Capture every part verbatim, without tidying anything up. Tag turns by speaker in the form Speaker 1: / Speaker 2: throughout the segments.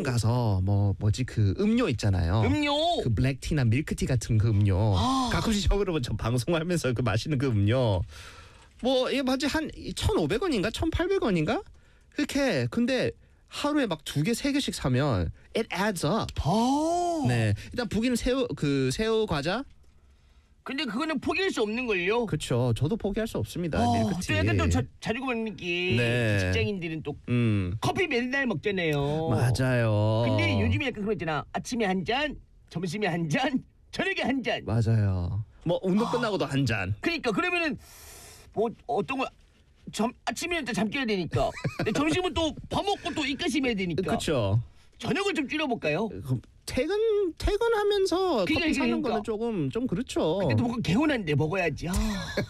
Speaker 1: 가서 뭐 뭐지 그 음료 있잖아요.
Speaker 2: 음료.
Speaker 1: 그 블랙티나 밀크티 같은 그 음료.
Speaker 2: 아.
Speaker 1: 가끔씩 저그러면 저 방송하면서 그 마시는 그 음료. 뭐 이게 맞지 한 천오백 원인가 천팔백 원인가 그렇게. 근데 하루에 막 두 개 세 개씩 사면 it adds up.
Speaker 2: 아.
Speaker 1: 네. 일단 북이는 새우 그 새우 과자.
Speaker 2: 근데 그거는 포기할 수 없는 걸요.
Speaker 1: 그렇죠. 저도 포기할 수 없습니다.
Speaker 2: 어,
Speaker 1: 밀크티.
Speaker 2: 또 약간 또 자, 자주 먹는 게
Speaker 1: 네.
Speaker 2: 직장인들은 또
Speaker 1: 음.
Speaker 2: 커피 맨날 먹잖아요.
Speaker 1: 맞아요.
Speaker 2: 근데 요즘에 약간 그거 있잖아. 아침에 한 잔, 점심에 한 잔, 저녁에 한 잔.
Speaker 1: 맞아요. 뭐 운동 끝나고도 한 잔.
Speaker 2: 그러니까 그러면은 뭐 어떤 거 점, 아침에는 잠 깨야 되니까. 근데 점심은 또 밥 먹고 또 입가심해야 되니까.
Speaker 1: 그렇죠.
Speaker 2: 저녁을 좀 줄여볼까요?
Speaker 1: 그 퇴근 퇴근하면서
Speaker 2: 그러니까,
Speaker 1: 커피 사는
Speaker 2: 그러니까.
Speaker 1: 거는 조금 좀 그렇죠.
Speaker 2: 근데 또 뭔가 개운한데 먹어야지. 아,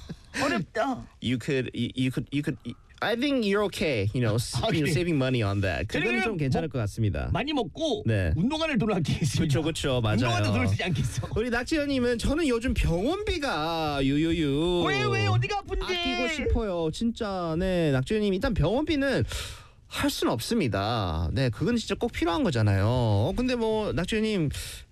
Speaker 2: 어렵다.
Speaker 1: You could you, you could you could I think you're okay. You know, s-
Speaker 2: 아,
Speaker 1: you know,
Speaker 2: 그래.
Speaker 1: saving money on that. 그거는
Speaker 2: 그러면
Speaker 1: 좀 괜찮을
Speaker 2: 뭐-
Speaker 1: 것 같습니다.
Speaker 2: 많이 먹고
Speaker 1: 네.
Speaker 2: 운동하는 돈을 아끼겠습니다.
Speaker 1: 그렇죠, 그렇죠, 맞아요.
Speaker 2: 운동하는 돈을 쓰지 않겠어.
Speaker 1: 우리 낙지현님은 저는 요즘 병원비가 유유유.
Speaker 2: 왜 왜 어디가 아픈데?
Speaker 1: 아끼고 싶어요. 진짜 네 낙지현님 일단 병원비는 할 수는 없습니다. 네, 그건 진짜 꼭 필요한 거잖아요. 어, 근데 뭐 낙지현님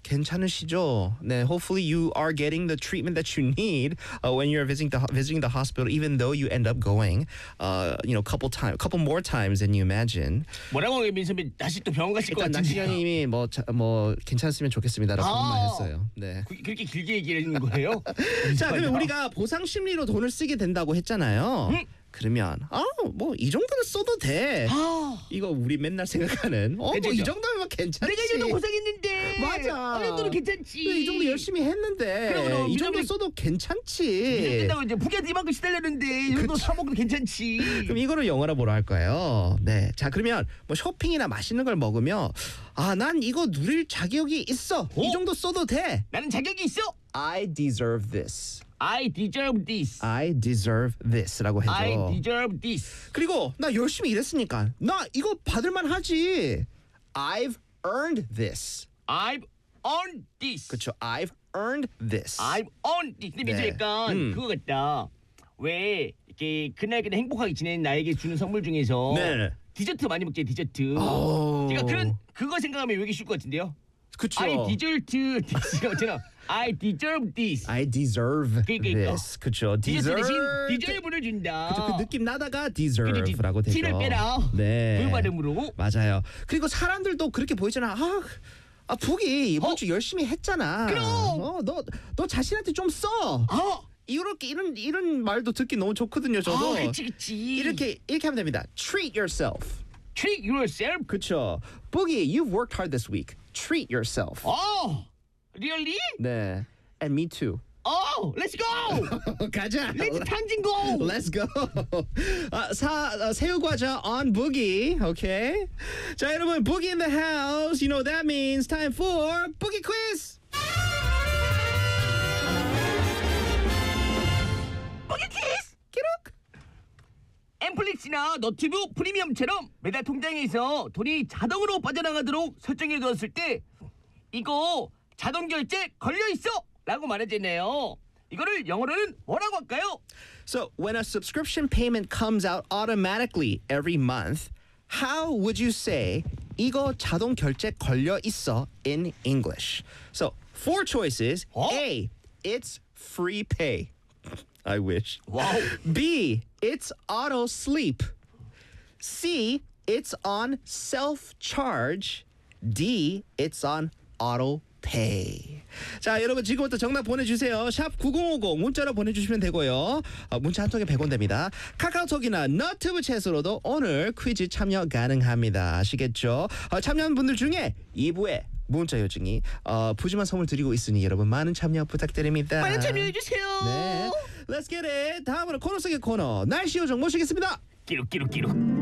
Speaker 1: 괜찮으시죠? 네, hopefully you are getting the treatment that you need uh, when you're visiting the visiting the hospital, even though you end up going, uh, you know, couple time, couple more times than you imagine.
Speaker 2: 뭐라고 민선배 다시 또 병원 가실 것
Speaker 1: 일단
Speaker 2: 같은데.
Speaker 1: 낙지현님이 뭐 뭐 괜찮으면 좋겠습니다라고
Speaker 2: 아.
Speaker 1: 그런 말 했어요. 네.
Speaker 2: 그, 그렇게 길게 얘기하는 거예요?
Speaker 1: 자, 그러면 우리가 보상 심리로 돈을 쓰게 된다고 했잖아요.
Speaker 2: 음.
Speaker 1: 그러면 아, 뭐 이 정도는 써도 돼.
Speaker 2: 아,
Speaker 1: 이거 우리 맨날 생각하는 어, 뭐
Speaker 2: 그죠,
Speaker 1: 이
Speaker 2: 그죠.
Speaker 1: 정도면 괜찮지.
Speaker 2: 내가 이 정도 고생했는데.
Speaker 1: 맞아.
Speaker 2: 이 정도는 괜찮지.
Speaker 1: 이 정도 열심히 했는데
Speaker 2: 그럼, 그럼.
Speaker 1: 이 정도
Speaker 2: 민정이-
Speaker 1: 써도
Speaker 2: 이제
Speaker 1: 괜찮지.
Speaker 2: 끝나고 이제 부기한테 이만큼 시달렸는데 이 정도 사 먹어도 괜찮지.
Speaker 1: 그럼 이거를 영어로 뭐라 할까요? 네. 자, 그러면 뭐 쇼핑이나 맛있는 걸 먹으면 아, 난 이거 누릴 자격이 있어. 이
Speaker 2: 어?
Speaker 1: 정도 써도 돼.
Speaker 2: 나는 자격이 있어.
Speaker 1: I deserve this.
Speaker 2: I deserve this.
Speaker 1: I deserve this라고 해줘.
Speaker 2: I deserve this.
Speaker 1: 그리고 나 열심히 일했으니까 나 이거 받을만 하지. I've earned this.
Speaker 2: I've earned this.
Speaker 1: 그렇죠. I've earned this.
Speaker 2: I've earned this. 근데 민서
Speaker 1: 네.
Speaker 2: 약간
Speaker 1: 음.
Speaker 2: 그거 같다. 왜 이렇게 그날 그날 행복하게 지내는 나에게 주는 선물 중에서
Speaker 1: 네.
Speaker 2: 디저트 많이 먹지 디저트.
Speaker 1: 오.
Speaker 2: 그러니까 그런 그거 생각하면 여기 쉬울 것 같은데요.
Speaker 1: 그렇죠.
Speaker 2: I deserve this. 같잖아. I deserve this.
Speaker 1: I deserve
Speaker 2: 그러니까.
Speaker 1: this. 그렇죠.
Speaker 2: 디저트 대신
Speaker 1: deserve.
Speaker 2: 디저브를 준다.
Speaker 1: 그렇죠. 그 느낌 나다가
Speaker 2: 그죠,
Speaker 1: deserve라고 되죠.
Speaker 2: 티를 빼라.
Speaker 1: 네.
Speaker 2: 불 발음으로.
Speaker 1: 맞아요. 그리고 사람들도 그렇게 보이잖아. 아, 아 북이 이번
Speaker 2: 어?
Speaker 1: 주 열심히 했잖아.
Speaker 2: 그럼.
Speaker 1: 어, 너, 너 자신한테 좀 써.
Speaker 2: 아,
Speaker 1: 이렇게 이런 이런 말도 듣기 너무 좋거든요. 저도.
Speaker 2: 아, 그치 그치.
Speaker 1: 이렇게 이렇게 하면 됩니다. Treat yourself.
Speaker 2: treat yourself.
Speaker 1: 그렇죠. Boogie, you've worked hard this week. Treat yourself.
Speaker 2: 어, really?
Speaker 1: 네. And me too.
Speaker 2: 어, let's go.
Speaker 1: 가자.
Speaker 2: Let's 탕진 go.
Speaker 1: Let's go. 아, 사 아, 새우 과자 on Boogie. Okay. 자, 여러분, Boogie in the house. You know what that means. Time for Boogie quiz.
Speaker 2: Boogie kiss.
Speaker 1: 기록.
Speaker 2: 엠플릭스나 너튜브 프리미엄처럼 매달 통장에서 돈이 자동으로 빠져나가도록 설정해 두었을 때 이거 자동 결제 걸려 있어 라고 말하잖아요. 이거를 영어로는 뭐라고 할까요?
Speaker 1: So, when a subscription payment comes out automatically every month, how would you say 이거 자동 결제 걸려 있어 in English? So, four choices.
Speaker 2: 어?
Speaker 1: A, it's free pay. I wish.
Speaker 2: 와우.
Speaker 1: B, it's auto sleep. C, it's on self charge. D, it's on auto pay. 자, 여러분 지금부터 정답 보내주세요. 샵 구공오공 문자로 보내주시면 되고요. 어, 문자 한 통에 백 원 됩니다. 카카오톡이나 너튜브 챗으로도 오늘 퀴즈 참여 가능합니다. 아시겠죠? 어, 참여한 분들 중에 이 부에 문자 요증이 어, 푸짐한 선물 드리고 있으니 여러분 많은 참여 부탁드립니다.
Speaker 2: 많이 참여해주세요.
Speaker 1: 네, Let's get it. 다음으로 코너 속의 코너 날씨 요정 모시겠습니다.
Speaker 2: 끼룩 끼룩 끼룩.